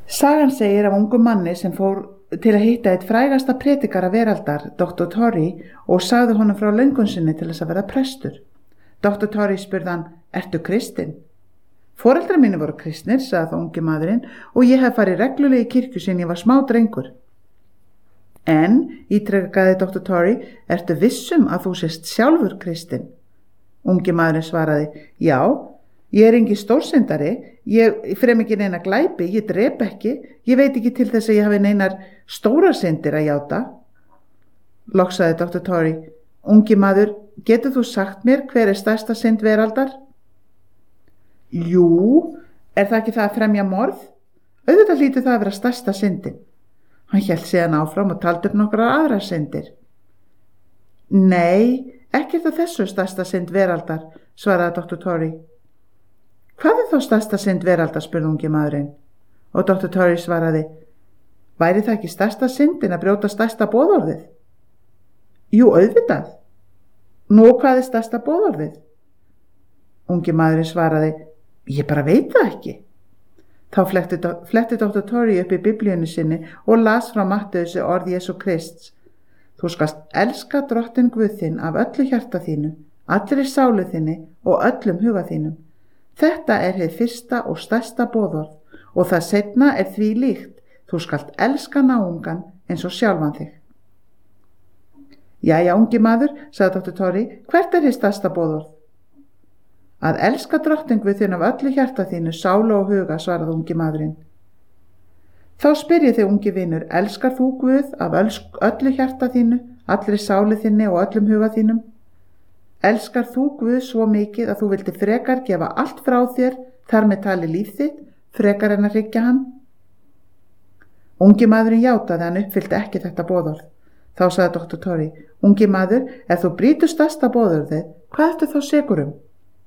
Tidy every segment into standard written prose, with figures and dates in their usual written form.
Sagan segir af ungum manni sem fór til að hitta eitt frægasta predikara veraldar, Dr. Torrey, og sagði honum frá löngun sinni til þess að vera prestur. Dr. Torrey spurði hann, ertu kristinn? Foreldrar mínir voru kristnir, sagði þá ungi maðurinn, og ég hef farið reglulega í kirkju síðan ég var smá drengur. En, ítrekaði Dr. Torrey, ertu vissum að þú sést sjálfur kristinn? Ungi maðurinn svaraði, já, ég er engin stórsyndari, ég frem ekki neina glæpi, ég drep ekki, ég veit ekki til þess að ég hafi neinar stórar syndir að játa. Loks sagði Dr. Torrey, ungi maður, getur þú sagt mér hver er stærsta synd veraldar? Jú, er það ekki það að fremja morð? Auðvitað hlýtur það að vera stærsta syndin. Hann hélt síðan áfram og taldi upp nokkrar aðrar syndir. Nei, ekkert af þessu stærsta synd veraldar, svaraði Dr. Torrey. Hvað er þá stærsta synd veraldar, spurði ungi maðurinn. Og Dr. Torrey svaraði, væri það ekki stærsta syndin að brjóta stærsta boðorðið? Jú, auðvitað. Nú, hvað er stærsta boðorðið? Ungi maðurinn svaraði, ég bara veit það ekki. Þá fletti Dr. Torrey upp í biblíunni sinni og las frá Matteusi orð Jesú Krists. Þú skalt elska Drottinn Guð þinn af öllu hjarta þínu, allri sálu þinni og öllum huga þínum. Þetta er hið fyrsta og stærsta boðorð og það seinna er því líkt, þú skalt elska náungan eins og sjálfan þig. Jæja, ungi maður, sagði Dr. Torrey, hvert er hið stærsta boðorð? Að elska Drottinn Guð þinn af öllu hjarta þínu, sálu og huga, svaraði ungi maðurinn. Þá spyr ég þig, ungi vinur, elskar þú Guð af öllu hjarta þínu, allri sálu þinni og öllum huga þínum? Elskar þú Guð svo mikið að þú vildi frekar gefa allt frá þér, þar með tali líf þitt, frekar en að hryggja hann? Ungi maðurinn játaði að hann uppfyllti ekki þetta boðorð. Þá sagði Dr. Torrey, ungi maður, ef þú brýtur stærsta boðorðið, hvað ertu þá sekur um?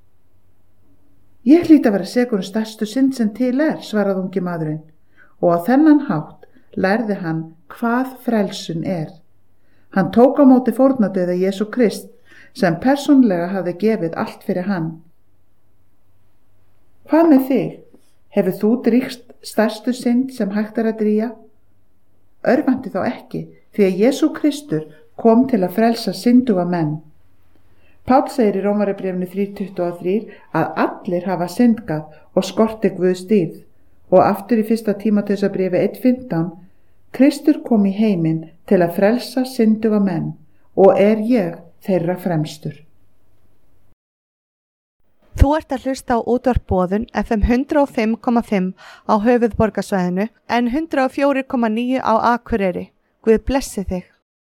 Ég hlýt að vera sekur stærstu synd sem til svaraði ungi maðurinn, og á þennan hátt lærði hann hvað frelsun er. Hann tók á móti fórnardauða Jesú Krist, sem persónlega hafði gefið allt fyrir hann. Hvað með þig? Hefur þú drýgst stærstu synd sem hægt er að drýja? Örvandi þá ekki, því að Jesú Kristur kom til að frelsa synduga menn. Páll segir í Rómarbréfinu 3:23 að allir hafa syndgað og skorti Guðs dýrð, og aftur í 1. Tímóteusarbréfi 1:15, Kristur kom í heiminn til að frelsa synduga menn og er ég þeirra fremstur. Þú ert að hlusta á útvarp Boðun FM 105,5 á höfuðborgarsvæðinu en 104,9 á Akureyri. Guð blessi þig.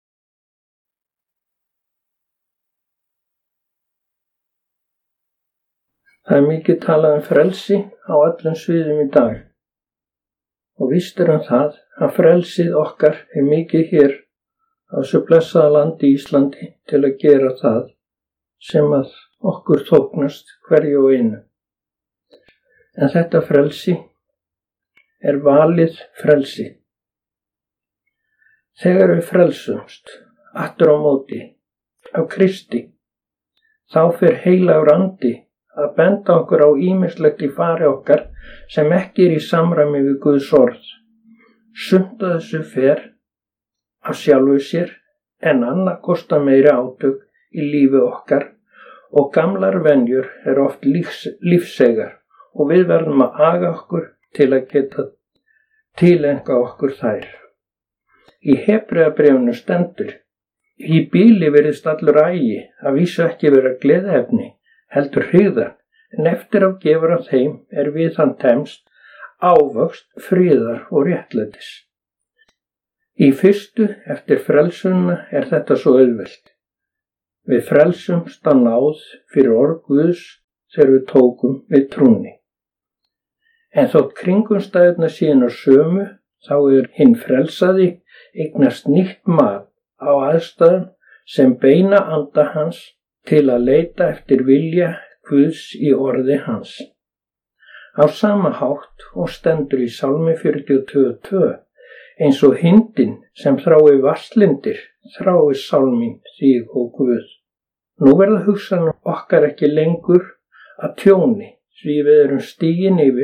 Það er mikið talað frelsi á öllum sviðum í dag og víst er það að frelsið okkar er mikið hér á þessu blessaða landi Íslandi til að gera það sem að okkur þóknast hverju og einu. En þetta frelsi er valið frelsi. Þegar við frelsumst aftur á móti af Kristi, þá fer heilagur andi að benda okkur á ýmislegt í fari okkar sem ekki er í samræmi við Guðs orð. Sumt af þessu fer af sjálfu sér en annað kostar meiri átök í lífi okkar og gamlar venjur er oft lífsegar og við verðum að aga okkur til að geta tilenga okkur þær. Í Hebreabréfinu stendur, í býli virðist allur agi að vísu ekki vera gleðiefni, heldur hryggðar, en eftir á gefur af þeim er við hann temst ávöxt friðar og réttlætis. Í fyrstu eftir frelsunna er þetta svo auðvelt. Við frelsumst á náð fyrir orð Guðs þegar við tókum við trúnni. En þótt kringumstæðurnar síðan sömu, þá er hinn frelsaði eignast nýtt mat á aðstæðum sem beina anda hans til að leita eftir vilja Guðs í orði hans. Á sama hátt og stendur í Sálmi 42:2, eins og hindin sem þrái vasslindir, þrái sálminn þig og Guð. Nú verða hugsanir okkar ekki lengur að tjóni, því við erum stigin yfir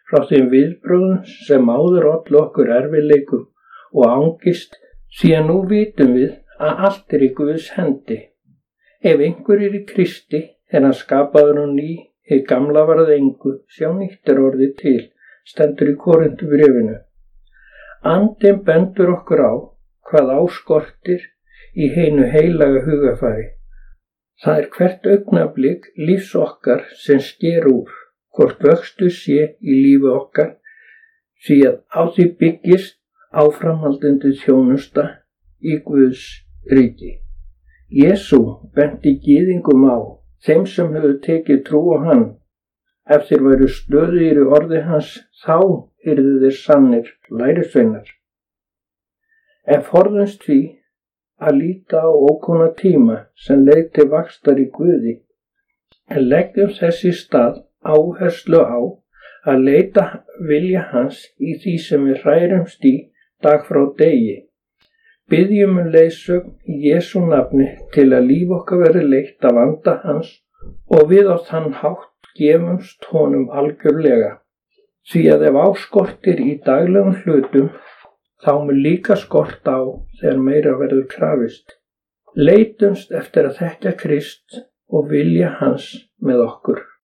frá þeim viðbrögðum sem áður ollu okkur erfiðleikum og angist, því að nú vitum við að allt í Guðs hendi. Ef einhver í Kristi hann skapaður á ný, hið gamla varð engu, sjá nýtt orðið til, stendur í Korinthubréfinu. Andinn bendur okkur á hvað áskortir í hinu heilaga hugafari. Það hvert augnablik lífs okkar sem sker úr, hvort vöxtur sé í lífi okkar, því að á því byggist áframhaldandi þjónusta í Guðs ríki. Jesú benti gyðingum á, þeim sem hefur tekið trú á hann. Ef þeir væru stöðugir í orði hans, þá yrðu þeir sannir lærisveinar. En forðumst því að líta á ókomna tíma sem leið til vaxtar í Guði, en leggjum þess í stað áherslu á að leita vilja hans í því sem við hrærumst í dag frá degi. Biðjum leiðsögn í Jesú nafni til að líf okkar verði leitt af anda hans og við á þann hátt gefumst honum algjörlega. Því að ef áskortir í daglegum hlutum, þá mun líka skort á þegar meira verður krafist. Leitumst eftir að þekkja Krist og vilja hans með okkur.